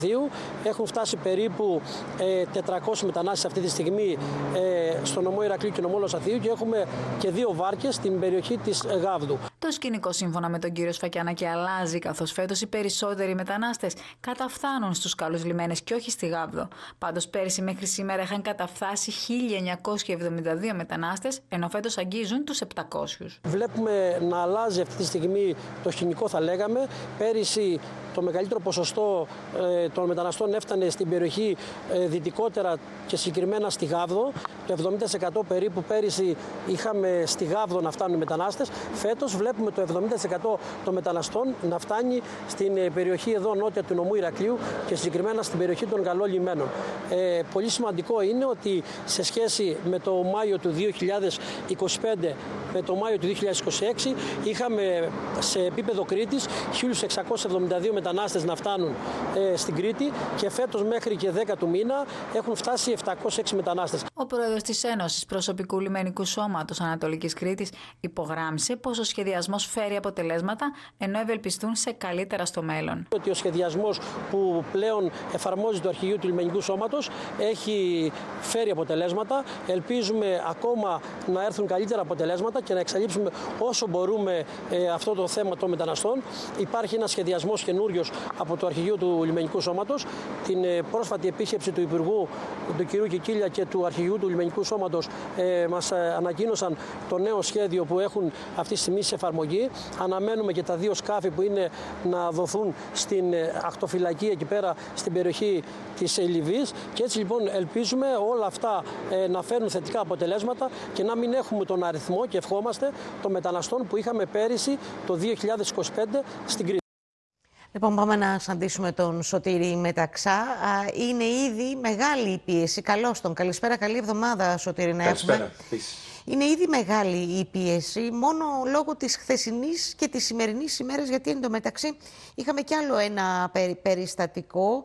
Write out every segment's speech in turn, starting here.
Έχουν φτάσει περίπου 400 μετανάστες αυτή τη στιγμή στο νομό Ηρακλείου και νομό Λοσαθίου και έχουμε και 2 βάρκες στην περιοχή της Γάβδου. Το σκηνικό, σύμφωνα με τον κύριο Σφακιανάκη, αλλάζει, καθώς φέτος οι περισσότεροι μετανάστες καταφθάνουν στους καλούς λιμένες και όχι στη Γάβδο. Πάντως πέρυσι μέχρι σήμερα είχαν καταφθάσει 1972 μετανάστες, ενώ φέτος αγγίζουν τους 700. Βλέπουμε να αλλάζει αυτή τη στιγμή το σκηνικό, θα λέγαμε. Πέρυσι το μεγαλύτερο ποσοστό των μεταναστών έφτανε στην περιοχή δυτικότερα και συγκεκριμένα στη Γάβδο. Το 70% περίπου πέρυσι είχαμε στη Γάβδο να φτάνουν οι μετανάστες. Φέτος βλέπουμε το 70% των μεταναστών να φτάνει στην περιοχή εδώ νότια του νομού Ηρακλείου και συγκεκριμένα στην περιοχή των Καλών Λιμένων. Πολύ σημαντικό είναι ότι σε σχέση με το Μάιο του 2025 με το Μάιο του 2026 είχαμε σε επίπεδο Κρήτης 1.672 μετανάστες να φτάνουν στην Κρήτη και φέτος μέχρι και 10 του μήνα έχουν φτάσει 706 μετανάστες. Ο πρόεδρος της Ένωσης Προσωπικού Λιμενικού Σώματος Ανατολικής Κρήτης υπογράμμισε πως ο σχεδιασμός φέρει αποτελέσματα, ενώ ευελπιστούν σε καλύτερα στο μέλλον. Ότι ο σχεδιασμός που πλέον εφαρμόζει το Αρχηγείο του Λιμενικού Σώματος έχει φέρει αποτελέσματα. Ελπίζουμε ακόμα να έρθουν καλύτερα αποτελέσματα και να εξαλείψουμε όσο μπορούμε αυτό το θέμα των μεταναστών. Υπάρχει ένας σχεδιασμός καινούριος από το Αρχηγείο του Λιμενικού Σώματος. Την πρόσφατη επίσκεψη του Υπουργού, του κ. Κικίλια, και του Αρχηγείου του Λιμενικού Σώματος μας ανακοίνωσαν το νέο σχέδιο που έχουν αυτή τη στιγμή σε εφαρμογή. Αναμένουμε και τα 2 σκάφη που είναι να δοθούν στην ακτοφυλακή εκεί πέρα στην περιοχή της Λιβύης. Και έτσι λοιπόν ελπίζουμε όλα αυτά να φέρουν θετικά αποτελέσματα και να μην έχουμε τον αριθμό, και ευχόμαστε, των μεταναστών που είχαμε πέρυσι το 2025 στην Κρήτη. Λοιπόν, πάμε να συναντήσουμε τον Σωτήρη Μεταξά. Είναι ήδη μεγάλη η πίεση. Καλώς τον. Καλησπέρα, καλή εβδομάδα, Σωτήρη, να έχουμε. Είναι ήδη μεγάλη η πίεση, μόνο λόγω της χθεσινής και της σημερινής ημέρας, γιατί εντωμεταξύ είχαμε κι άλλο ένα περιστατικό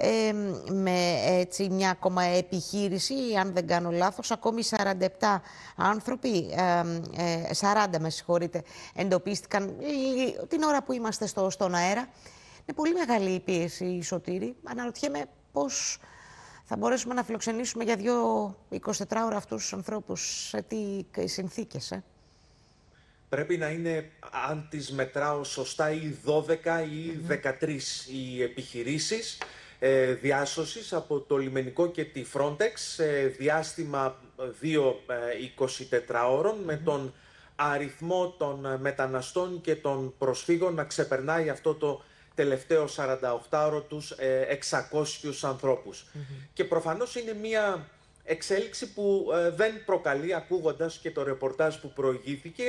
με έτσι μια ακόμα επιχείρηση, αν δεν κάνω λάθος, ακόμη 47 άνθρωποι, 40 με συγχωρείτε, εντοπίστηκαν την ώρα που είμαστε στον αέρα. Είναι πολύ μεγάλη η πίεση, Σωτήρη. Αναρωτιέμαι πώς θα μπορέσουμε να φιλοξενήσουμε για 24 ώρα αυτούς τους ανθρώπους, σε τι συνθήκες. Πρέπει να είναι, αν τις μετράω σωστά, ή 12 ή 13 οι επιχειρήσεις διάσωσης από το λιμενικό και τη Frontex σε διάστημα 2 24 ώρων, με τον αριθμό των μεταναστών και των προσφύγων να ξεπερνάει αυτό το τελευταίο 48ωρο τους 600 ανθρώπους. Και προφανώς είναι μια εξέλιξη που δεν προκαλεί, ακούγοντας και το ρεπορτάζ που προηγήθηκε,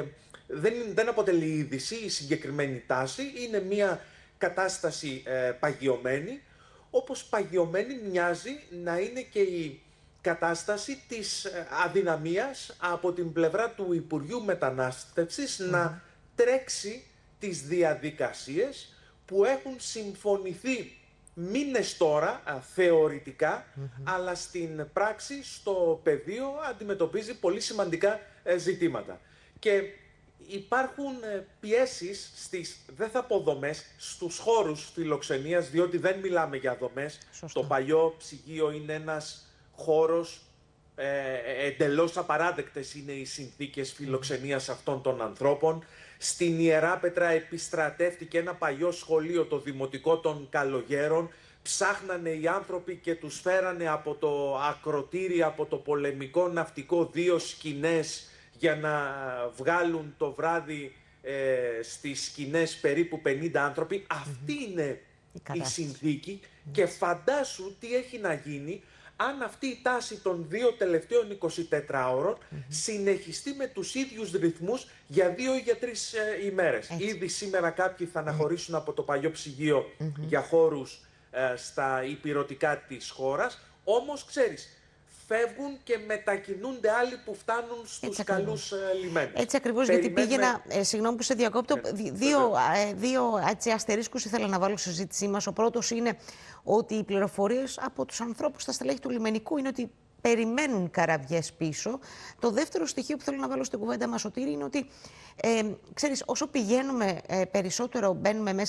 δεν αποτελεί είδηση η συγκεκριμένη τάση. Είναι μια κατάσταση παγιωμένη, όπως παγιωμένη μοιάζει να είναι και η κατάσταση της αδυναμίας από την πλευρά του Υπουργείου Μετανάστευσης να τρέξει τις διαδικασίες που έχουν συμφωνηθεί μήνες τώρα, θεωρητικά, αλλά στην πράξη, στο πεδίο, αντιμετωπίζει πολύ σημαντικά ζητήματα. Και υπάρχουν πιέσεις στις, δεν θα πω δομές, στους χώρους φιλοξενίας, διότι δεν μιλάμε για δομές. Σωστά. Το παλιό ψυγείο είναι ένας χώρος, εντελώς απαράδεκτες είναι οι συνθήκες φιλοξενίας αυτών των ανθρώπων. Στην Ιεράπετρα επιστρατεύτηκε ένα παλιό σχολείο, το Δημοτικό των Καλογέρων. Ψάχνανε οι άνθρωποι και τους φέρανε από το ακροτήρι, από το πολεμικό ναυτικό, 2 σκηνές για να βγάλουν το βράδυ στις σκηνές περίπου 50 άνθρωποι. Αυτή είναι η συνθήκη και φαντάσου τι έχει να γίνει αν αυτή η τάση των 2 τελευταίων 24 ώρων συνεχιστεί με τους ίδιους ρυθμούς για 2 ή για 3 ημέρες. Ήδη σήμερα κάποιοι θα αναχωρήσουν από το παλιό ψυγείο για χώρους στα ηπειρωτικά της χώρας. Όμως, ξέρεις, φεύγουν και μετακινούνται άλλοι που φτάνουν στους καλούς λιμένες. Έτσι ακριβώς, γιατί πήγαινα, συγγνώμη που σε διακόπτω, δύο αστερίσκους ήθελα να βάλω στη συζήτησή μας. Ο πρώτος είναι ότι οι πληροφορίες από τους ανθρώπους στα στελέχη του λιμενικού είναι ότι περιμένουν καραβιές πίσω. Το δεύτερο στοιχείο που θέλω να βάλω στην κουβέντα μας, Σωτήρη, είναι ότι ξέρεις, όσο πηγαίνουμε περισσότερο, μπαίνουμε μέσα